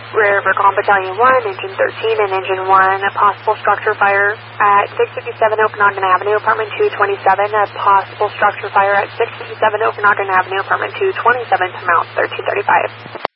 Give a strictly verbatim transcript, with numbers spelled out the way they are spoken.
Rear Recon Battalion one, Engine thirteen and Engine one, a possible structure fire at six fifty-seven Okanagan Avenue, Apartment two twenty-seven, a possible structure fire at six fifty-seven Okanagan Avenue, Apartment two twenty-seven to mount thirteen thirty-five.